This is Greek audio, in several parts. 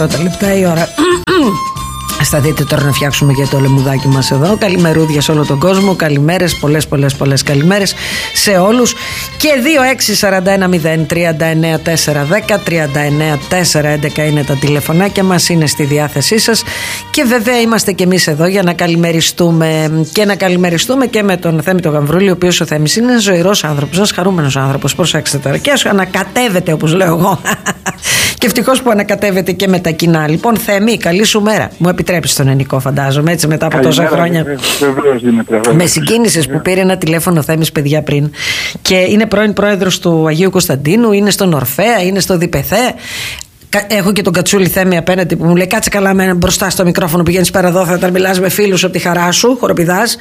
Τα λεπτά η ώρα. Θα δείτε τώρα να φτιάξουμε για το λεμουδάκι μας εδώ. Καλημερούδια σε όλο τον κόσμο. Καλημέρες, πολλές καλημέρες σε όλους. Και 2-6-41-039-410 39-411 είναι τα τηλεφωνάκια μας, είναι στη διάθεσή σας. Και βέβαια είμαστε και εμείς εδώ για να καλημεριστούμε. Και να καλημεριστούμε και με τον Θέμη τον Γαμβρούλη, ο οποίος ο Θέμης είναι ένας ζωηρός άνθρωπος, ένας χαρούμενος άνθρωπος. Προσέξτε τώρα. Και ανακατεύεται, όπως λέω εγώ. Και ευτυχώς που ανακατεύεται και με τα κοινά. Λοιπόν, Θέμη, καλή σου μέρα. Μου επιτρέψεις τον Ενικό, φαντάζομαι, έτσι μετά από τόσα χρόνια. Με συγκίνησες που πήρε ένα τηλέφωνο ο Θέμης, παιδιά, πριν. Και είναι πρώην πρόεδρος του Αγίου Κωνσταντίνου, είναι στον Ορφέα, είναι στο Διπεθέ. Έχω και τον Κατσούλη Θέμη απέναντι που μου λέει: κάτσε καλά με μπροστά στο μικρόφωνο, πηγαίνεις πέρα εδώ, θα τα μιλάς με φίλους από τη χαρά σου, χοροπηδάς.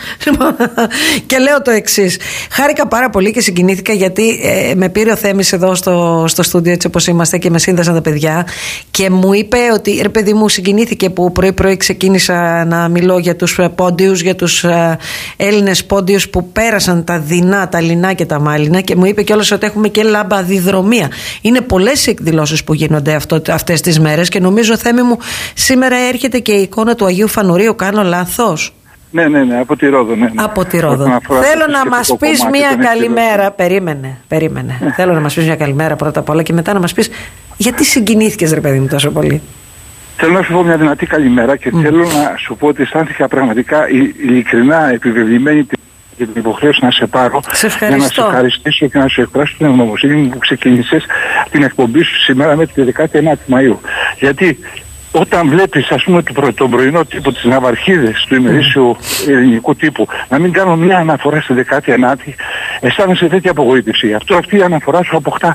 Και λέω το εξής. Χάρηκα πάρα πολύ και συγκινήθηκα γιατί με πήρε ο Θέμης εδώ στο στούντιο, έτσι όπως είμαστε, και με σύνδεσαν τα παιδιά. Και μου είπε ότι ρε παιδί μου, συγκινήθηκε που πρωί-πρωί ξεκίνησα να μιλώ για τους πόντιους, για τους Έλληνες πόντιους που πέρασαν τα δεινά, τα λινά και τα μάλινα. Και μου είπε κιόλας ότι έχουμε και λαμπαδιδρομία. Είναι πολλές οι εκδηλώσεις που γίνονται αυτές τις μέρες και νομίζω, Θέμη μου, σήμερα έρχεται και η εικόνα του Αγίου Φανουρίου. Κάνω λάθος? Ναι, από τη Ρόδο. Ναι. Από τη Ρόδο. Θέλω να μας πεις μια καλημέρα. Περίμενε. Θέλω να μας πεις μια καλημέρα πρώτα απ' όλα και μετά να μας πεις γιατί συγκινήθηκες, ρε παιδί μου, τόσο πολύ. Θέλω να σου πω μια δυνατή καλημέρα και θέλω να σου πω ότι αισθάνθηκα πραγματικά ειλικρινά επιβεβλημένη για την υποχρέωση να σε πάρω για να σε ευχαριστήσω και να σου εκφράσω την ευγνωμοσύνη μου που ξεκίνησες την εκπομπή σου σήμερα με τη 19η Μαΐου. Γιατί όταν βλέπεις, ας πούμε, τον πρωινό τύπο, τις ναυαρχίδες του ημερήσιου ελληνικού τύπου, να μην κάνω μια αναφορά στη 19η, αισθάνεσαι τέτοια απογοήτευση. Γι' αυτό αυτή η αναφορά σου αποκτά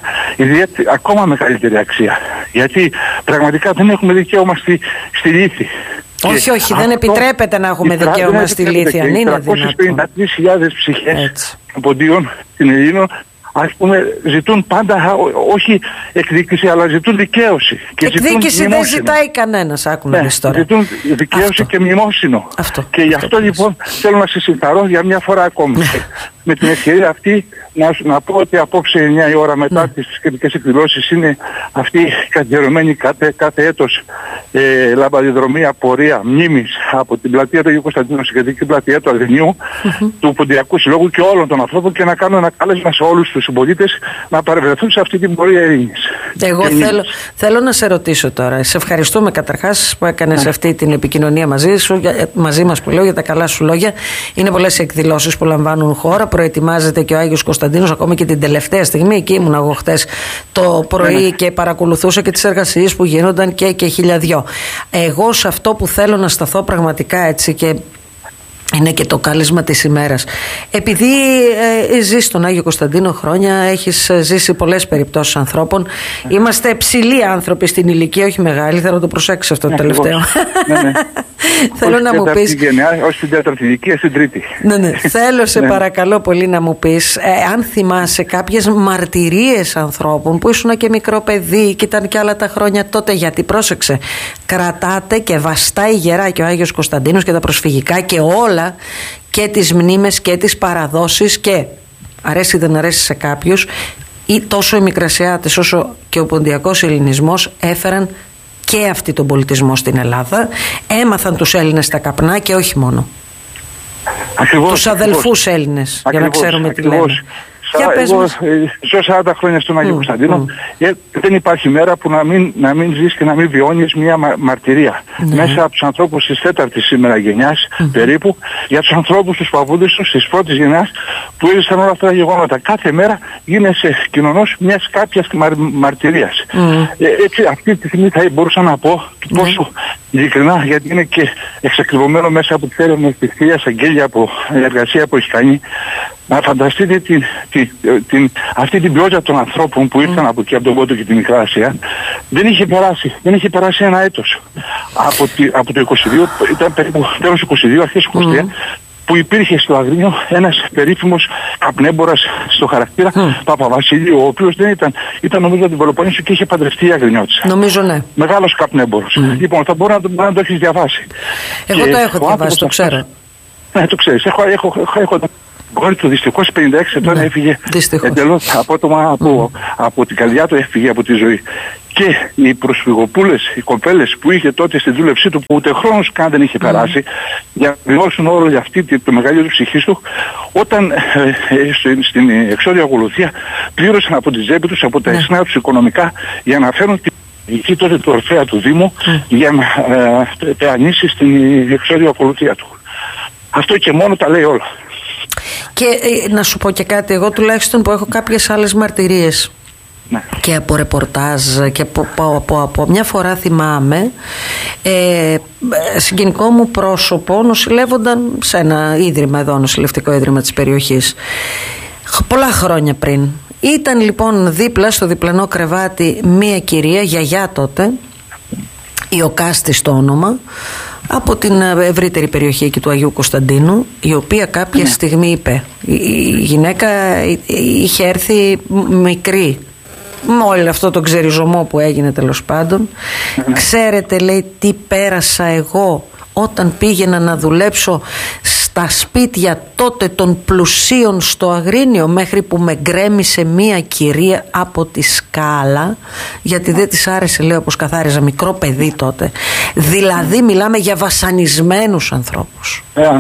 ακόμα μεγαλύτερη αξία. Γιατί πραγματικά δεν έχουμε δικαίωμα στη λύθη. Όχι, δεν επιτρέπεται να έχουμε δικαίωμα στη λύθη, αν είναι δυνατόν. 53.000 ψυχές ποντίων στην Ελλήνων, ας πούμε, ζητούν πάντα, όχι εκδίκηση, αλλά ζητούν δικαίωση. Και εκδίκηση δεν ζητάει κανένας, άκουνα τώρα. Ζητούν δικαίωση και μνημόσυνο. Και γι' αυτό λοιπόν θέλω να σε συγχαρώ για μια φορά ακόμη. Με την ευκαιρία αυτή να πω ότι απόψε 9 η ώρα μετά τις σχετικές εκδηλώσεις είναι αυτή η καθιερωμένη κάθε έτος λαμπαδιδρομία πορεία μνήμης από την πλατεία του Αγίου Κωνσταντίνου στην κεντρική πλατεία του Αγρινίου, του Ποντιακού Συλλόγου και όλων των ανθρώπων, και να κάνω ένα κάλεσμα σε όλους τους συμπολίτες να παρευρεθούν σε αυτή την πορεία ειρήνης. Εγώ θέλω να σε ρωτήσω τώρα. Σε ευχαριστούμε καταρχάς που έκανες αυτή την επικοινωνία μαζί μας, που λέω, για τα καλά σου λόγια. Είναι πολλές εκδηλώσεις που λαμβάνουν χώρα. Προετοιμάζεται και ο Άγιος Κωνσταντίνος, ακόμα και την τελευταία στιγμή. Εκεί ήμουν εγώ χτες το πρωί και παρακολουθούσα και τις εργασίες που γίνονταν και χιλιαδιό. Εγώ σε αυτό που θέλω να σταθώ πραγματικά, έτσι, και είναι και το κάλεσμα της ημέρας. Επειδή ζεις στον Άγιο Κωνσταντίνο χρόνια, έχεις ζήσει πολλές περιπτώσεις ανθρώπων. Είμαστε ψηλοί άνθρωποι στην ηλικία, όχι μεγάλοι. Θέλω να το προσέξεις αυτό το τελευταίο. Ναι. Θέλω να μου πεις. Όχι στην τέταρτη ηλικία, στην τρίτη. Ναι. Θέλω σε παρακαλώ πολύ να μου πεις, αν θυμάσαι κάποιες μαρτυρίες ανθρώπων που ήσουν και μικρό παιδί και ήταν και άλλα τα χρόνια τότε. Γιατί πρόσεξε, κρατάτε και βαστάει γερά και ο Άγιος Κωνσταντίνος και τα προσφυγικά και όλα, και τις μνήμες και τις παραδόσεις, και αρέσει δεν αρέσει σε κάποιους, ή τόσο οι Μικρασιάτες όσο και ο ποντιακός ελληνισμός έφεραν και αυτή τον πολιτισμό στην Ελλάδα. Έμαθαν τους Έλληνες τα καπνά και όχι μόνο. Τους αδελφούς Έλληνες, για να ξέρουμε τι λέμε. Εγώ ζω 40 χρόνια στον Άγιο Κωνσταντίνο. Δεν υπάρχει μέρα που να μην ζεις και να μην βιώνεις μια μαρτυρία. Μέσα από τους ανθρώπους της τέταρτης σήμερα γενιάς περίπου, για τους ανθρώπους, τους παππούδες τους της πρώτης γενιάς που έζησαν όλα αυτά τα γεγονότα. Κάθε μέρα γίνεσαι κοινωνός μιας κάποιας μαρτυρίας. Έτσι αυτή τη στιγμή θα μπορούσα να πω πόσο ειλικρινά, γιατί είναι και εξακριβωμένο μέσα από τις έρευνες της κυρίας Αγγέλια, από εργασία που έχει κάνει. Να φανταστείτε αυτή την ποιότητα των ανθρώπων που ήρθαν από εκεί, από τον Πόντο και τη Μικρά Ασία. Δεν είχε περάσει ένα έτος. Από το 22, ήταν περίπου τέλος 22, αρχές 23, που υπήρχε στο Αγρίνιο ένας περίφημος καπνέμπορας στο χαρακτήρα Παπαβασιλείου, ο οποίος δεν ήταν νομίζω από την Πελοπόννησο και είχε παντρευτεί η Αγρινιώτισσα. Νομίζω, ναι. Μεγάλος καπνέμπορος. Λοιπόν, θα μπορεί να το έχεις διαβάσει. Εγώ το έχω διαβάσει, το ξέρω. Ναι, το ξέρεις. Έχω κόρη του δυστυχώς 56 ετών έφυγε εντελώς απότομα από την καρδιά του, έφυγε από τη ζωή. Και οι προσφυγοπούλες, οι κοπέλες που είχε τότε στη δούλευσή του, που ούτε χρόνος καν δεν είχε περάσει, για να βιώσουν όλη αυτή το μεγαλύτερο ψυχής του, όταν στην εξώδια ακολουθία πλήρωσαν από τη τσέπη τους, από τα εσνά τους οικονομικά, για να φέρουν εκεί τότε του Ορφέα του Δήμου, για να τεανίσει στην εξώδια ακολουθία του. Αυτό και μόνο τα λέει όλα. Και να σου πω και κάτι, εγώ τουλάχιστον που έχω κάποιες άλλες μαρτυρίες, ναι, και από ρεπορτάζ και από μια φορά θυμάμαι συγγενικό μου πρόσωπο νοσηλεύονταν σε ένα ίδρυμα εδώ, νοσηλευτικό ίδρυμα της περιοχής, πολλά χρόνια πριν. Ήταν λοιπόν δίπλα στο διπλανό κρεβάτι μία κυρία, γιαγιά τότε, Ιωκάστη στο όνομα, από την ευρύτερη περιοχή εκεί του Αγίου Κωνσταντίνου, η οποία κάποια στιγμή είπε, η γυναίκα είχε έρθει μικρή με όλο αυτό το ξεριζωμό που έγινε τέλος πάντων. Ξέρετε, λέει, τι πέρασα εγώ όταν πήγαινα να δουλέψω στα σπίτια τότε των πλουσίων στο Αγρίνιο, μέχρι που με γκρέμισε μία κυρία από τη σκάλα, γιατί δεν της άρεσε, λέει, όπως καθάριζα, μικρό παιδί τότε. Δηλαδή μιλάμε για βασανισμένους ανθρώπους,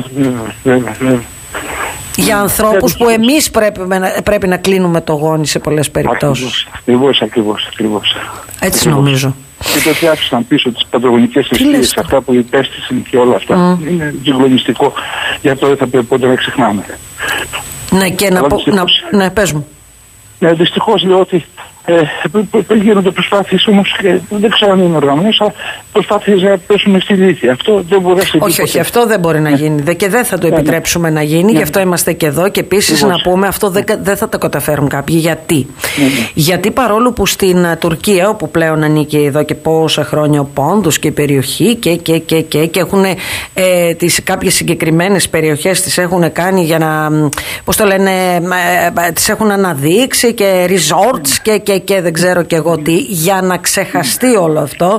για ανθρώπους που εμείς πρέπει να κλείνουμε το γόνι σε πολλές περιπτώσεις. Ακριβώς. Έτσι νομίζω. Και το ότι άφησαν πίσω τις πατρογονικές αιστείες, αυτά που υπέστησαν και όλα αυτά. Είναι συγκλονιστικό. Γι' αυτό δεν θα πρέπει ποτέ να ξεχνάμε. Ναι, και να πες μου. Δυστυχώς λέω ότι γίνονται προσπάθειες, όμως δεν ξέρω αν είναι οργανωμένες, αλλά προσπάθειες να πέσουμε στη λύθη. Αυτό δεν μπορεί να γίνει. Όχι, αυτό δεν μπορεί να γίνει και δεν θα το επιτρέψουμε να γίνει. Γι' αυτό είμαστε και εδώ. Και επίσης να πούμε, αυτό δεν θα το καταφέρουν κάποιοι. Γιατί? Γιατί παρόλο που στην Τουρκία, όπου πλέον ανήκει εδώ και πόσα χρόνια ο Πόντος και η περιοχή και έχουν κάποιες συγκεκριμένες περιοχές τις έχουν κάνει για να, πώς το λένε, τις έχουν αναδείξει και resorts και δεν ξέρω και εγώ τι, για να ξεχαστεί όλο αυτό,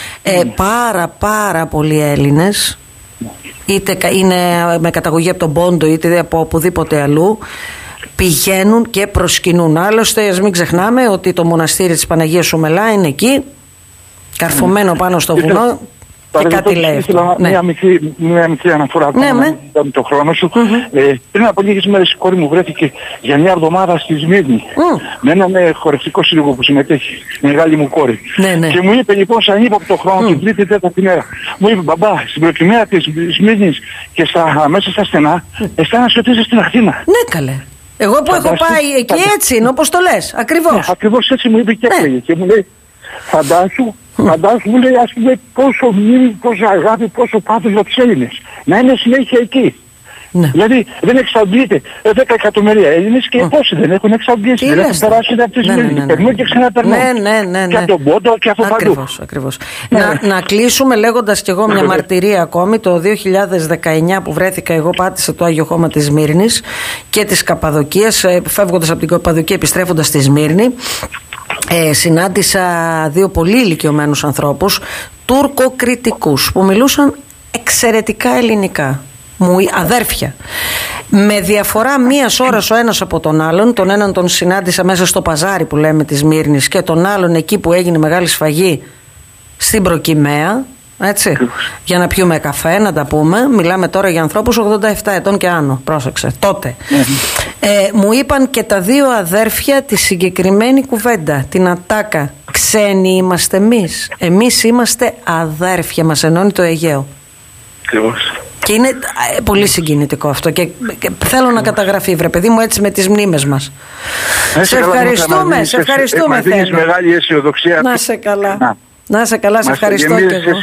πάρα πολλοί Έλληνες, είτε είναι με καταγωγή από τον Πόντο είτε από οπουδήποτε αλλού, πηγαίνουν και προσκυνούν. Άλλωστε, ας μην ξεχνάμε ότι το μοναστήρι της Παναγίας Σουμελά είναι εκεί, καρφωμένο πάνω στο βουνό. Και κάτι λέει αυτό. Μια μικρή αναφορά ακόμα με το χρόνο σου. Πριν από λίγες μέρες η κόρη μου βρέθηκε για μια εβδομάδα στη Σμύρνη με έναν χορευτικό σύλλογο που συμμετέχει, η μεγάλη μου κόρη. Και μου είπε λοιπόν, σαν ύποπτο χρόνο, την τρίτη τέταρτη μέρα, μου είπε, μπαμπά, στην προκειμέρα της Σμύρνης και μέσα στα στενά, αισθάνεσαι ότι είσαι στην Αθήνα. Ναι, καλέ. Εγώ που έχω πάει εκεί έτσι είναι, όπως το λες. Ακριβώς. Ακριβώς έτσι μου είπε και έφυγε. Και μου λέει, φαντάσου, μου λέει, ας πούμε, πόσο μνήμη, πόσο αγάπη, πόσο πάθος για τους Έλληνες. Να είναι συνέχεια εκεί. Ναι. Δηλαδή δεν εξαντλείται 10 εκατομμύρια Έλληνες και πόσοι δεν έχουν εξαντλήσει. Δεν έχουν περάσει από τις μήνες. Περνούν και ξαναπερνούν. Και από τον Πόντο και από παντού. Ακριβώς. Να κλείσουμε λέγοντας κι εγώ μια μαρτυρία ακόμη. Το 2019 που βρέθηκα εγώ, πάτησα το Άγιο Χώμα της Σμύρνης και της Καπαδοκίας, φεύγοντας από την Καπαδοκία επιστρέφοντας στη Σμύρνη. Συνάντησα δύο πολύ ηλικιωμένους ανθρώπους, τουρκοκριτικούς, που μιλούσαν εξαιρετικά ελληνικά, αδέρφια, με διαφορά μίας ώρας ο ένας από τον άλλον. Τον έναν τον συνάντησα μέσα στο παζάρι που λέμε της Σμύρνης και τον άλλον εκεί που έγινε μεγάλη σφαγή στην Προκυμαία, έτσι, για να πιούμε καφέ, να τα πούμε. Μιλάμε τώρα για ανθρώπους 87 ετών και άνω, πρόσεξε, τότε. Μου είπαν και τα δύο αδέρφια τη συγκεκριμένη κουβέντα, την ατάκα. Ξένοι είμαστε εμείς. Εμείς είμαστε αδέρφια, μας ενώνει το Αιγαίο. Και είναι πολύ συγκινητικό αυτό και θέλω να καταγραφεί, βρε παιδί μου, έτσι με τις μνήμες μας. Σε ευχαριστούμε, σε ευχαριστούμε. Μεγάλη αισιοδοξία. Να σε καλά. Να σε καλά, σε ευχαριστώ και εγώ.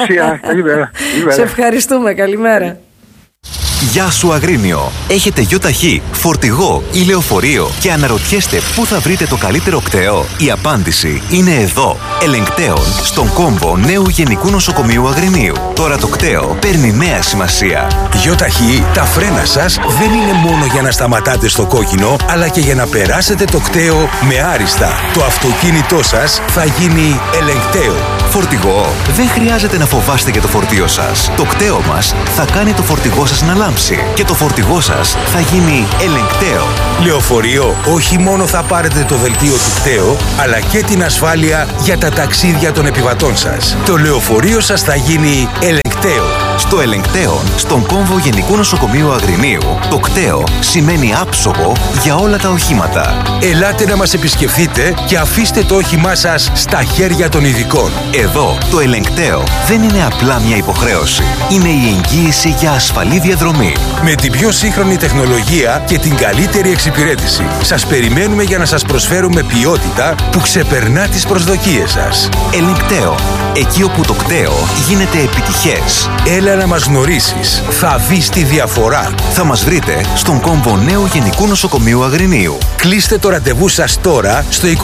Σε ευχαριστούμε, καλημέρα. Γεια σου Αγρίνιο. Έχετε ΙΟΤΑΧΗ, φορτηγό ή λεωφορείο και αναρωτιέστε πού θα βρείτε το καλύτερο κταίο? Η απάντηση είναι εδώ. Ελεγκτέων, στον κόμβο νέου Γενικού Νοσοκομείου Αγρινίου. Τώρα το κταίο παίρνει νέα σημασία. ΙΟΤΑΧΗ, τα φρένα σας δεν είναι μόνο για να σταματάτε στο κόκκινο, αλλά και για να περάσετε το κταίο με άριστα. Το αυτοκίνητό σας θα γίνει ελεγκταίο. Φορτηγό, δεν χρειάζεται να φοβάστε για το φορτίο σας. Το κταίο μας θα κάνει το φορτηγό σας να λάμπει. λάμψει και το φορτηγό σας θα γίνει ελεγκταίο. Λεωφορείο, όχι μόνο θα πάρετε το δελτίο του κταίου, αλλά και την ασφάλεια για τα ταξίδια των επιβατών σας. Το λεωφορείο σας θα γίνει ελεγκταίο. Στο Ελεγκτέον, στον κόμβο Γενικού Νοσοκομείου Αγρινίου, το κταίο σημαίνει άψογο για όλα τα οχήματα. Ελάτε να μας επισκεφθείτε και αφήστε το όχημά σας στα χέρια των ειδικών. Εδώ, το Ελεγκταίο δεν είναι απλά μια υποχρέωση. Είναι η εγγύηση για ασφαλή διαδρομή. Με την πιο σύγχρονη τεχνολογία και την καλύτερη εξυπηρέτηση. Σας περιμένουμε για να σας προσφέρουμε ποιότητα που ξεπερνά τις προσδοκίες σας. Ελεγκταίο. Εκεί όπου το κταίο γίνεται επιτυχές. Έλα να μας γνωρίσεις. Θα δεις τη διαφορά. Θα μας βρείτε στον κόμβο νέου Γενικού Νοσοκομείου Αγρινίου. Κλείστε το ραντεβού σας τώρα στο 2641 039.000.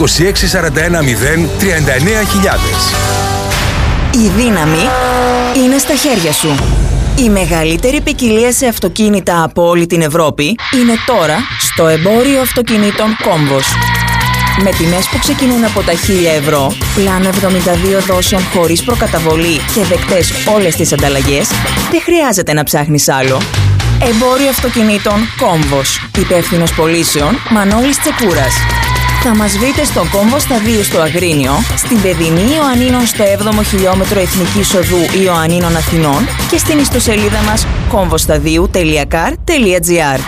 Η δύναμη είναι στα χέρια σου. Η μεγαλύτερη ποικιλία σε αυτοκίνητα από όλη την Ευρώπη είναι τώρα στο εμπόριο αυτοκινήτων Κόμβος. Με τιμές που ξεκινούν από τα 1.000 ευρώ, πλάνο 72 δόσεων χωρίς προκαταβολή και δεκτές όλες τις ανταλλαγές, δεν χρειάζεται να ψάχνεις άλλο. Εμπόριο αυτοκινήτων Κόμβος. Υπεύθυνος πωλήσεων Μανώλης Τσεκούρας. Θα μας βρείτε στο Κόμβο Σταδίου στο Αγρίνιο, στην Παιδινή Ιωαννίνων στο 7ο χιλιόμετρο Εθνικής Οδού Ιωαννίνων Αθηνών και στην ιστοσελίδα μας komvostadiu.car.gr.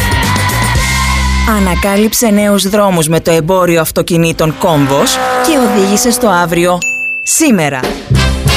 Ανακάλυψε νέους δρόμους με το εμπόριο αυτοκινήτων Κόμβος και οδήγησε στο αύριο σήμερα.